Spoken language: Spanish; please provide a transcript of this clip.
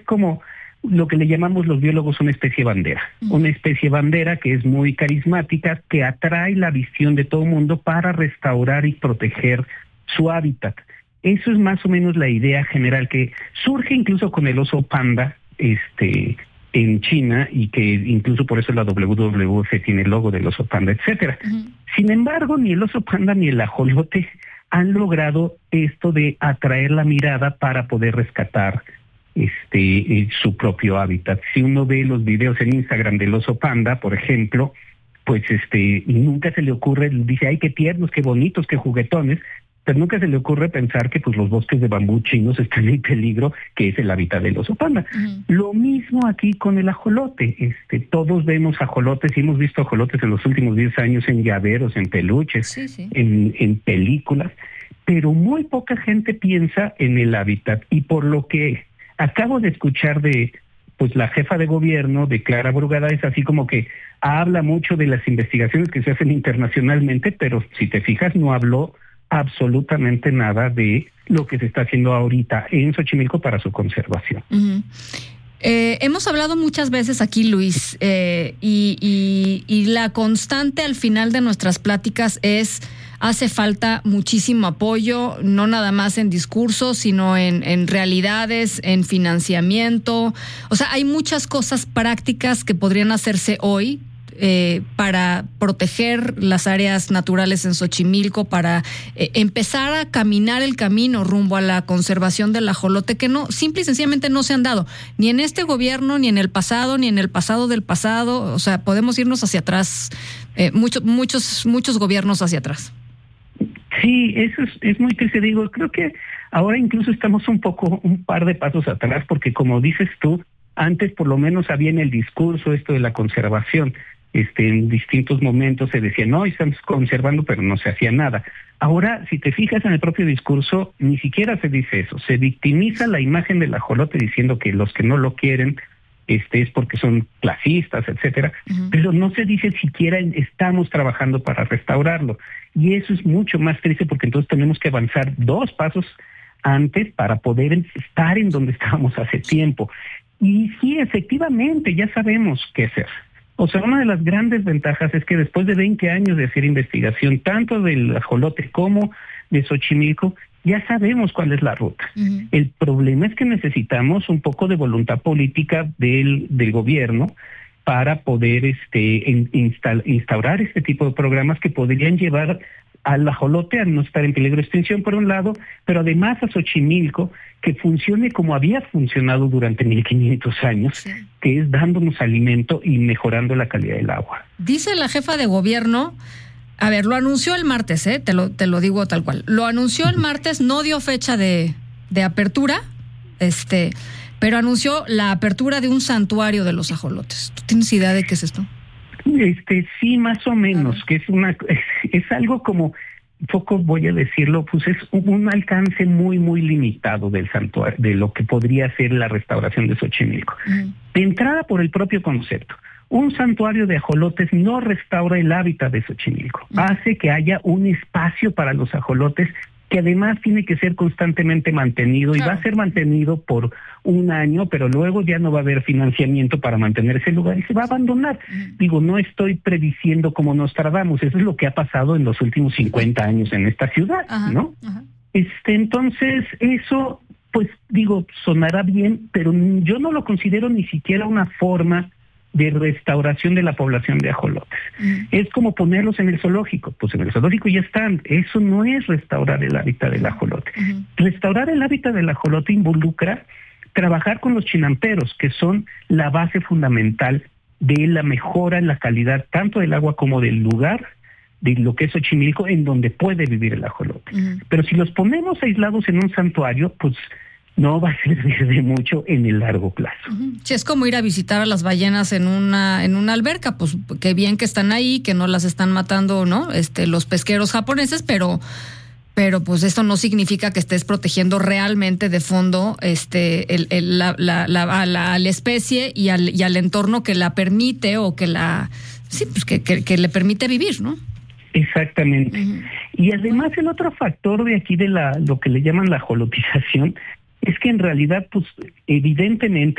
como lo que le llamamos los biólogos una especie bandera. Una especie bandera que es muy carismática, que atrae la visión de todo el mundo para restaurar y proteger su hábitat. Eso es más o menos la idea general que surge incluso con el oso panda en China, y que incluso por eso la WWF tiene el logo del oso panda, etcétera. Sin embargo, ni el oso panda ni el ajolote han logrado esto de atraer la mirada para poder rescatar su propio hábitat. Si uno ve los videos en Instagram del oso panda, por ejemplo, pues nunca se le ocurre, dice, ay, qué tiernos, qué bonitos, qué juguetones, pero nunca se le ocurre pensar que pues los bosques de bambú chinos están en peligro, que es el hábitat del oso panda. Lo mismo aquí con el ajolote. Todos vemos ajolotes, y hemos visto ajolotes en los últimos 10 años en llaveros, en peluches, en películas, pero muy poca gente piensa en el hábitat. Y por lo que acabo de escuchar de pues la jefa de gobierno, de Clara Brugada, es así como que habla mucho de las investigaciones que se hacen internacionalmente, pero si te fijas no habló absolutamente nada de lo que se está haciendo ahorita en Xochimilco para su conservación. Hemos hablado muchas veces aquí, Luis, y la constante al final de nuestras pláticas es: hace falta muchísimo apoyo, no nada más en discursos, sino en realidades, en financiamiento. O sea, hay muchas cosas prácticas que podrían hacerse hoy para proteger las áreas naturales en Xochimilco, para empezar a caminar el camino rumbo a la conservación del ajolote, que no, simple y sencillamente no se han dado, ni en este gobierno, ni en el pasado, ni en el pasado del pasado. O sea, podemos irnos hacia atrás, muchos gobiernos hacia atrás. Sí, eso es muy triste. Digo, creo que ahora incluso estamos un par de pasos atrás, porque como dices tú, antes por lo menos había en el discurso esto de la conservación. En distintos momentos se decía, no, estamos conservando, pero no se hacía nada. Ahora, si te fijas en el propio discurso, ni siquiera se dice eso. Se victimiza la imagen del ajolote diciendo que los que no lo quieren es porque son clasistas, etcétera, pero no se dice siquiera estamos trabajando para restaurarlo. Y eso es mucho más triste, porque entonces tenemos que avanzar 2 pasos antes para poder estar en donde estábamos hace tiempo. Y sí, efectivamente, ya sabemos qué hacer. O sea, una de las grandes ventajas es que después de 20 años de hacer investigación, tanto del ajolote como de Xochimilco, ya sabemos cuál es la ruta. El problema es que necesitamos un poco de voluntad política del gobierno para poder instaurar este tipo de programas que podrían llevar al ajolote a no estar en peligro de extinción, por un lado, pero además a Xochimilco, que funcione como había funcionado durante 1500 años, que es dándonos alimento y mejorando la calidad del agua. Dice la jefa de gobierno, a ver, lo anunció el martes, te lo digo tal cual, lo anunció el martes, no dio fecha de apertura, pero anunció la apertura de un santuario de los ajolotes. ¿Tú tienes idea de qué es esto? Sí, más o menos, que es algo como, poco voy a decirlo, pues es un alcance muy, muy limitado del santuario, de lo que podría ser la restauración de Xochimilco. De entrada, por el propio concepto. Un santuario de ajolotes no restaura el hábitat de Xochimilco, hace que haya un espacio para los ajolotes que además tiene que ser constantemente mantenido, y va a ser mantenido por 1 año, pero luego ya no va a haber financiamiento para mantener ese lugar y se va a abandonar. Digo, no estoy prediciendo como Nostradamus, eso es lo que ha pasado en los últimos 50 años en esta ciudad, ¿no? Entonces, eso, pues digo, sonará bien, pero yo no lo considero ni siquiera una forma de restauración de la población de ajolotes. Es como ponerlos en el zoológico. Pues en el zoológico ya están. Eso no es restaurar el hábitat del ajolote. Restaurar el hábitat del ajolote involucra trabajar con los chinamperos, que son la base fundamental de la mejora en la calidad tanto del agua como del lugar de lo que es Xochimilco, en donde puede vivir el ajolote. Pero si los ponemos aislados en un santuario, pues no va a servir de mucho en el largo plazo. Sí, es como ir a visitar a las ballenas en una alberca, pues qué bien que están ahí, que no las están matando, ¿no? Los pesqueros japoneses, pero pues esto no significa que estés protegiendo realmente de fondo a la especie y al entorno que la permite, o que que le permite vivir, ¿no? Exactamente. Y además el otro factor de aquí de lo que le llaman la ajolotización es que en realidad, pues evidentemente